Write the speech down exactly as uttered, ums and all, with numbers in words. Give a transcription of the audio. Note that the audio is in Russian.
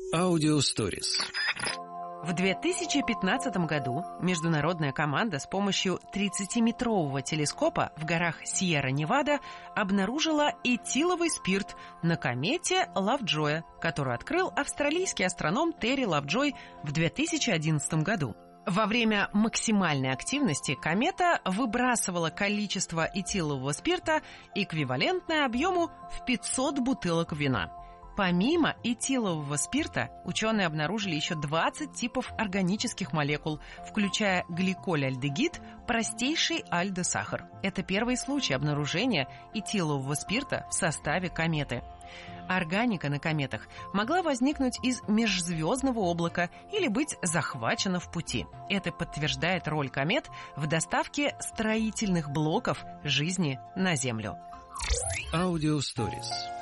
Аудиосторис. В две тысячи пятнадцатом году международная команда с помощью тридцатиметрового телескопа в горах Сьерра-Невада обнаружила этиловый спирт на комете Лавджоя, которую открыл австралийский астроном Терри Лавджой в две тысячи одиннадцатом году. Во время максимальной активности комета выбрасывала количество этилового спирта, эквивалентное объему в пятьсот бутылок вина. Помимо этилового спирта, ученые обнаружили еще двадцать типов органических молекул, включая гликоль-альдегид, простейший альдосахар. Это первый случай обнаружения этилового спирта в составе кометы. Органика на кометах могла возникнуть из межзвездного облака или быть захвачена в пути. Это подтверждает роль комет в доставке строительных блоков жизни на Землю. Аудиосторис.